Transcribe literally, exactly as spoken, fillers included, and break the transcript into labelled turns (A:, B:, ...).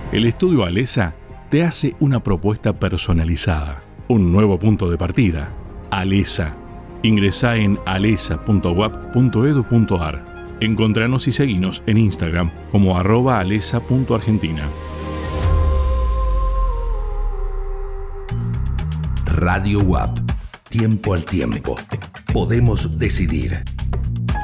A: El estudio ALESA te hace una propuesta personalizada, un nuevo punto de partida. ALESA. Ingresá en alesa punto u a p punto e d u punto a r. Encontranos y seguinos en Instagram como arroba alesa punto argentina.
B: Radio U A P. Tiempo al tiempo. Podemos decidir.